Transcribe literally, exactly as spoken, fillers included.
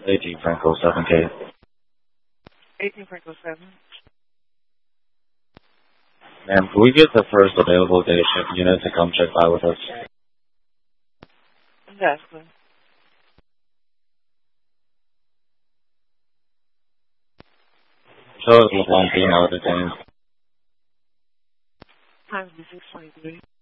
eighteen Franco seven K. eighteen Franco seven. Ma'am, can we get the first available day shift unit to come check by with us? Yes, please. Show us with one P M out of the team. Times six twenty-three.